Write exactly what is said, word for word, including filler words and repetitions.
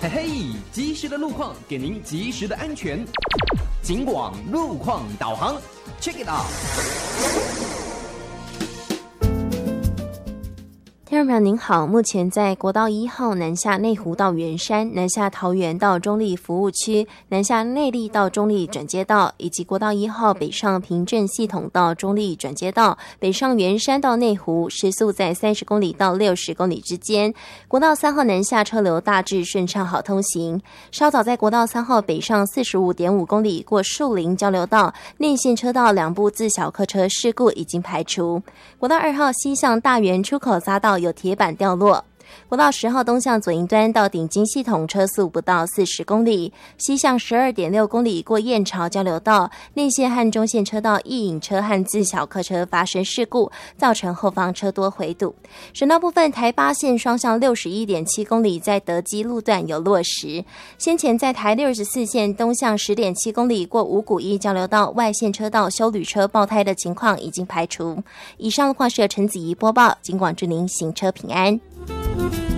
嘿嘿，及时的路况给您及时的安全。警广路况导航 ，check it out。 听众朋友您好，目前在国道一号南下内湖到圆山、南下桃园到中立服务区、南下内壢到中立转接道，以及国道一号北上平镇系统到中立转接道，北上圆山到内湖，时速在三十公里到六十公里之间。国道三号南下车流大致顺畅好通行。稍早在国道三号北上四十五点五公里过树林交流道，内线车道两部自小客车事故已经排除。国道二号西向大园出口匝道有铁板掉落。国道十号东向左营端到顶金系统车速不到四十公里，西向十二点六公里过燕巢交流道，内线和中线车道一引车和自小客车发生事故，造成后方车多回堵。省道部分，台八线双向六十一点七公里在德基路段有落石。先前在台六十四线东向十点七公里过五股一交流道外线车道休旅车爆胎的情况已经排除。以上路况是由陈子怡播报，警广祝您行车平安。